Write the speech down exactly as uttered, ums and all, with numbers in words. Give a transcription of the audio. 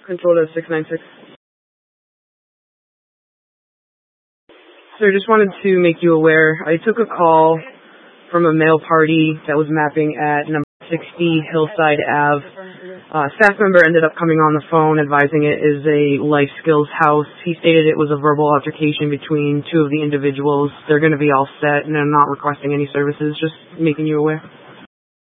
Control to six nine six. Sir, just wanted to make you aware, I took a call from a male party that was mapping at number sixty Hillside Avenue. Uh, staff member ended up coming on the phone advising it is a life skills house. He stated it was a verbal altercation between two of the individuals. They're going to be all set and they're not requesting any services, just making you aware.